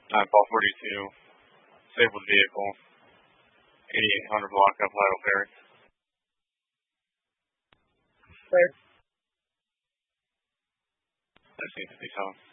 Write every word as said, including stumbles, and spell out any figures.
nine Paul forty-two, disabled vehicle, eighty-eight hundred block up Lytle Barracks. Clear. That's fifty-seven.